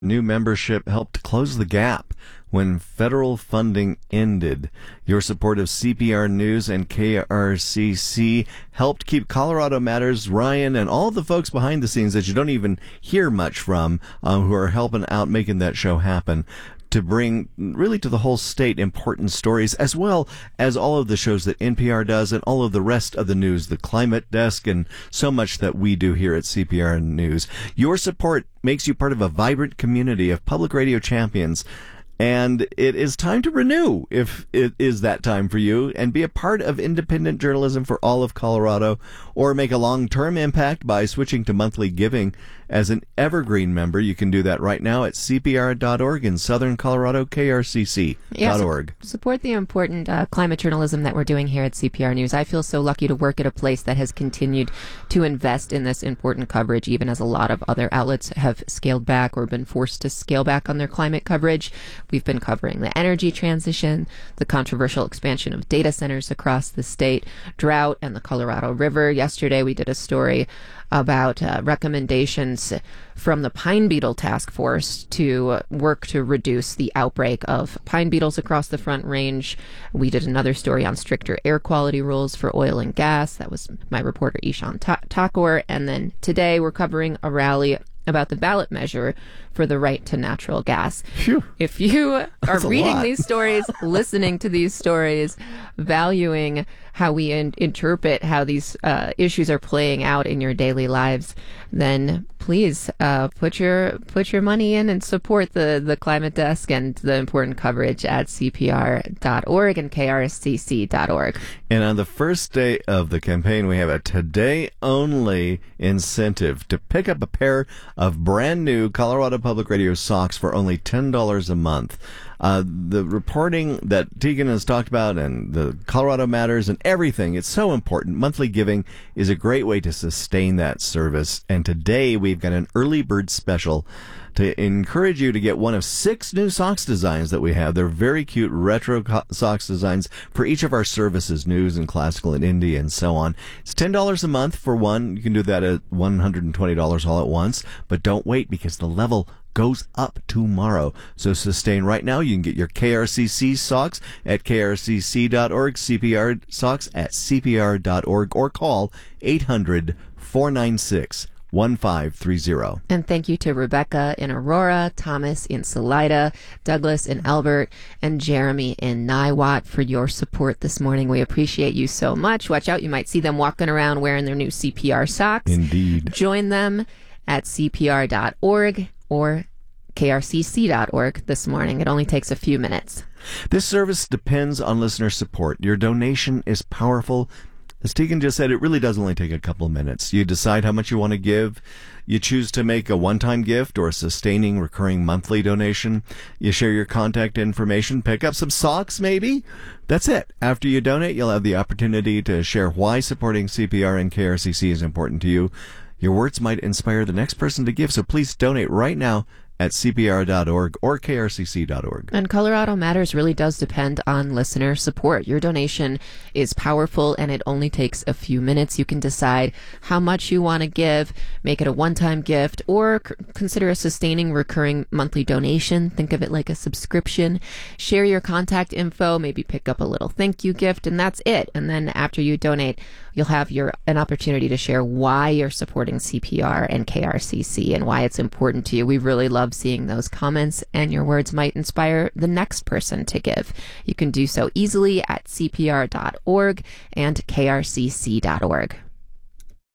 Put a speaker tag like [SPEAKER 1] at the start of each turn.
[SPEAKER 1] New membership helped close the gap when federal funding ended. Your support of CPR News and KRCC helped keep Colorado Matters, Ryan, and all the folks behind the scenes that you don't even hear much from, who are helping out making that show happen, to bring really to the whole state important stories, as well as all of the shows that NPR does and all of the rest of the news, the climate desk, and so much that we do here at CPR News. Your support makes you part of a vibrant community of public radio champions. And it is time to renew, if it is that time for you, and be a part of independent journalism for all of Colorado, or make a long-term impact by switching to monthly giving. As an Evergreen member, you can do that right now at CPR.org in Southern Colorado, KRCC.org.
[SPEAKER 2] Support the important climate journalism that we're doing here at CPR News. I feel so lucky to work at a place that has continued to invest in this important coverage, even as a lot of other outlets have scaled back or been forced to scale back on their climate coverage. We've been covering the energy transition, the controversial expansion of data centers across the state, drought, and the Colorado River. Yesterday, we did a story about recommendations from the pine beetle task force to work to reduce the outbreak of pine beetles across the Front Range. We did another story on stricter air quality rules for oil and gas. That was my reporter Ishan Takor. And then today we're covering a rally about the ballot measure for the right to natural gas.
[SPEAKER 1] Phew.
[SPEAKER 2] If you are reading these stories, listening to these stories, valuing how we interpret how these issues are playing out in your daily lives, then please put your money in and support the climate desk and the important coverage at CPR.org and KRCC.org.
[SPEAKER 1] And on the first day of the campaign, we have a today-only incentive to pick up a pair of brand new Colorado Public Radio socks for only $10 a month. The reporting that Tegan has talked about and the Colorado Matters and everything, it's so important. Monthly giving is a great way to sustain that service. And today we've got an early bird special to encourage you to get one of 6 new socks designs that we have. They're very cute retro socks designs for each of our services, news and classical and indie and so on. It's $10 a month for one. You can do that at $120 all at once, but don't wait because the level goes up tomorrow. So sustain right now. You can get your KRCC socks at krcc.org, CPR socks at cpr.org, or call 800-496-1530.
[SPEAKER 2] And thank you to Rebecca in Aurora, Thomas in Salida, Douglas in Albert, and Jeremy in Niwot for your support this morning. We appreciate you so much. Watch out, you might see them walking around wearing their new CPR socks.
[SPEAKER 1] Indeed.
[SPEAKER 2] Join them at cpr.org or krcc.org this morning. It only takes a few minutes.
[SPEAKER 1] This service depends on listener support. Your donation is powerful. As Tegan just said, it really does only take a couple of minutes. You decide how much you want to give. You choose to make a one-time gift or a sustaining recurring monthly donation. You share your contact information, pick up some socks maybe. That's it. After you donate, you'll have the opportunity to share why supporting CPR and KRCC is important to you. Your words might inspire the next person to give, so please donate right now at cpr.org or krcc.org.
[SPEAKER 2] And Colorado Matters really does depend on listener support. Your donation is powerful, and it only takes a few minutes. You can decide how much you want to give, make it a one-time gift, or consider a sustaining recurring monthly donation. Think of it like a subscription. Share your contact info, maybe pick up a little thank you gift, and that's it. And then after you donate, you'll have an opportunity to share why you're supporting CPR and KRCC and why it's important to you. We really love seeing those comments, and your words might inspire the next person to give. You can do so easily at cpr.org and krcc.org.